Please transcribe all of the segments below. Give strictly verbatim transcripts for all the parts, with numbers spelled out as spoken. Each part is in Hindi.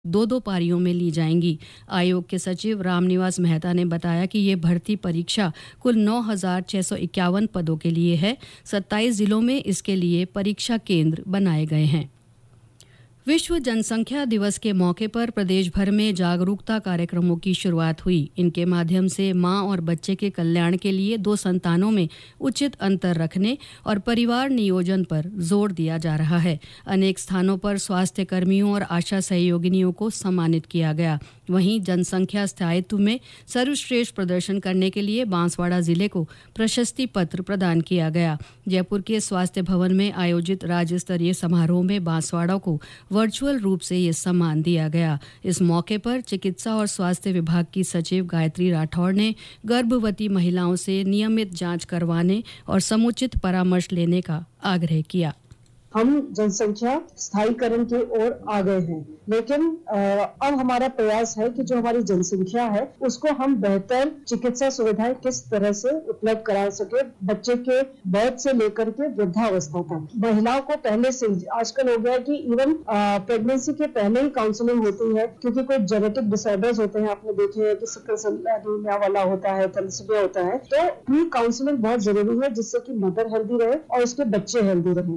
दो दो पारियों में ली जाएंगी। आयोग के सचिव रामनिवास मेहता ने बताया कि ये भर्ती परीक्षा कुल नौ हजार छह सौ इक्यावन पदों के लिए है। सत्ताईस जिलों में इसके लिए परीक्षा केंद्र बनाए गए हैं। विश्व जनसंख्या दिवस के मौके पर प्रदेश भर में जागरूकता कार्यक्रमों की शुरुआत हुई। इनके माध्यम से मां और बच्चे के कल्याण के लिए दो संतानों में उचित अंतर रखने और परिवार नियोजन पर जोर दिया जा रहा है। अनेक स्थानों पर स्वास्थ्य कर्मियों और आशा सहयोगिनियों को सम्मानित किया गया। वहीं जनसंख्या स्थायित्व में सर्वश्रेष्ठ प्रदर्शन करने के लिए बांसवाड़ा जिले को प्रशस्ति पत्र प्रदान किया गया। जयपुर के स्वास्थ्य भवन में आयोजित राज्य स्तरीय समारोह में बांसवाड़ा को वर्चुअल रूप से ये सम्मान दिया गया। इस मौके पर चिकित्सा और स्वास्थ्य विभाग की सचिव गायत्री राठौड़ ने गर्भवती महिलाओं से नियमित जांच करवाने और समुचित परामर्श लेने का आग्रह किया। हम जनसंख्या स्थायीकरण की ओर आ गए हैं, लेकिन अब हमारा प्रयास है कि जो हमारी जनसंख्या है उसको हम बेहतर चिकित्सा सुविधाएं किस तरह से उपलब्ध करा सके, बच्चे के बर्थ से लेकर के वृद्धावस्था तक। महिलाओं को पहले से आजकल हो गया है कि इवन प्रेगनेंसी के पहले ही काउंसलिंग होती है, क्योंकि कोई जेनेटिक डिसऑर्डर्स होते हैं, आपने देखे हैं कि सिकल सेल एनीमिया वाला होता है, थैलेसीमिया होता है, तो ये काउंसलिंग बहुत जरूरी है जिससे कि मदर हेल्दी रहे और उसके बच्चे हेल्दी रहे।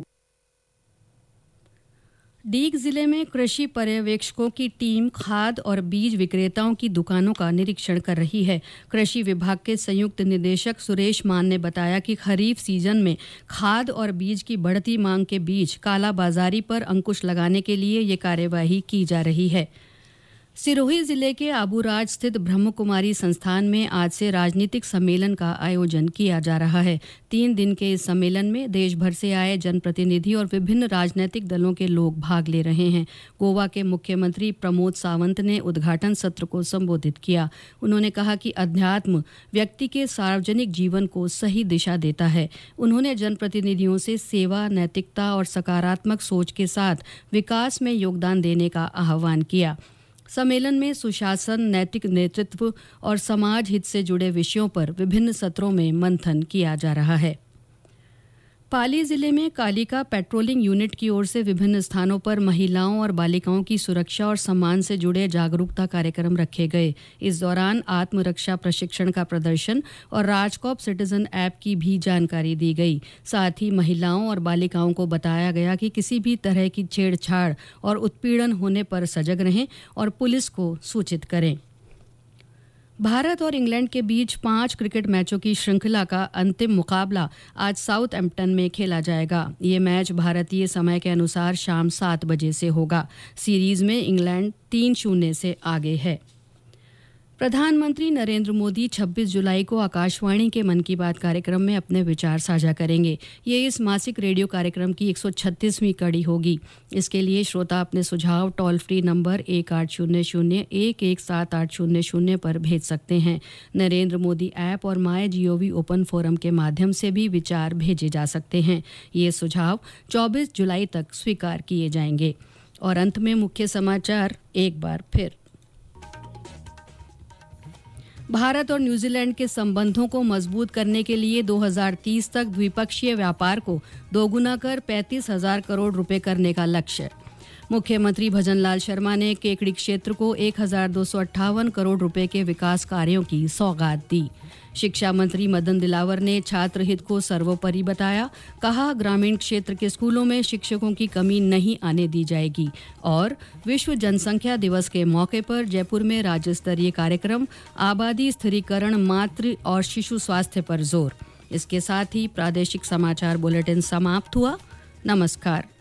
डीग जिले में कृषि पर्यवेक्षकों की टीम खाद और बीज विक्रेताओं की दुकानों का निरीक्षण कर रही है। कृषि विभाग के संयुक्त निदेशक सुरेश मान ने बताया कि खरीफ सीजन में खाद और बीज की बढ़ती मांग के बीच कालाबाजारी पर अंकुश लगाने के लिए ये कार्यवाही की जा रही है। सिरोही जिले के आबूराज स्थित ब्रह्म कुमारी संस्थान में आज से राजनीतिक सम्मेलन का आयोजन किया जा रहा है। तीन दिन के इस सम्मेलन में देश भर से आए जनप्रतिनिधि और विभिन्न राजनीतिक दलों के लोग भाग ले रहे हैं। गोवा के मुख्यमंत्री प्रमोद सावंत ने उद्घाटन सत्र को संबोधित किया। उन्होंने कहा कि अध्यात्म व्यक्ति के सार्वजनिक जीवन को सही दिशा देता है। उन्होंने जनप्रतिनिधियों से सेवा, नैतिकता और सकारात्मक सोच के साथ विकास में योगदान देने का आह्वान किया। सम्मेलन में सुशासन, नैतिक नेतृत्व और समाज हित से जुड़े विषयों पर विभिन्न सत्रों में मंथन किया जा रहा है। पाली जिले में कालिका पेट्रोलिंग यूनिट की ओर से विभिन्न स्थानों पर महिलाओं और बालिकाओं की सुरक्षा और सम्मान से जुड़े जागरूकता कार्यक्रम रखे गए। इस दौरान आत्मरक्षा प्रशिक्षण का प्रदर्शन और राजकॉप सिटीजन ऐप की भी जानकारी दी गई। साथ ही महिलाओं और बालिकाओं को बताया गया कि किसी भी तरह की छेड़छाड़ और उत्पीड़न होने पर सजग रहें और पुलिस को सूचित करें। भारत और इंग्लैंड के बीच पांच क्रिकेट मैचों की श्रृंखला का अंतिम मुकाबला आज साउथहैम्पटन में खेला जाएगा। ये मैच भारतीय समय के अनुसार शाम सात बजे से होगा। सीरीज में इंग्लैंड तीन शून्य से आगे है। प्रधानमंत्री नरेंद्र मोदी छब्बीस जुलाई को आकाशवाणी के मन की बात कार्यक्रम में अपने विचार साझा करेंगे। ये इस मासिक रेडियो कार्यक्रम की एक सौ छत्तीसवीं कड़ी होगी। इसके लिए श्रोता अपने सुझाव टोल फ्री नंबर एक आठ शून्य शून्य एक एक सात आठ शून्य शून्य पर भेज सकते हैं। नरेंद्र मोदी ऐप और माय जीओवी ओपन फोरम के माध्यम से भी विचार भेजे जा सकते हैं। ये सुझाव चौबीस जुलाई तक स्वीकार किए जाएंगे। और अंत में मुख्य समाचार एक बार फिर। भारत और न्यूजीलैंड के संबंधों को मजबूत करने के लिए दो हज़ार तीस तक द्विपक्षीय व्यापार को दोगुना कर पैंतीस हजार करोड़ रुपए करने का लक्ष्य। मुख्यमंत्री भजनलाल शर्मा ने केकड़ी क्षेत्र को एक हजार दो सौ अट्ठावन करोड़ रुपए के विकास कार्यों की सौगात दी। शिक्षा मंत्री मदन दिलावर ने छात्र हित को सर्वोपरि बताया। कहा, ग्रामीण क्षेत्र के स्कूलों में शिक्षकों की कमी नहीं आने दी जाएगी। और विश्व जनसंख्या दिवस के मौके पर जयपुर में राज्य स्तरीय कार्यक्रम आबादी स्थिरीकरण, मातृ और शिशु स्वास्थ्य पर जोर। इसके साथ ही प्रादेशिक समाचार बुलेटिन समाप्त हुआ। नमस्कार।